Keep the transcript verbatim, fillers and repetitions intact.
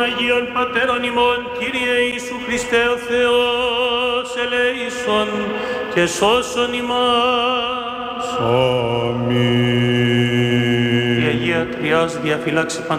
Αγίον Πατέρων ημών, Κύριε Ιησού Χριστέ ο Θεός, ελέησον και σώσον ημάς. Αμήν. Η Αγία Τριάς διαφύλαξη παντών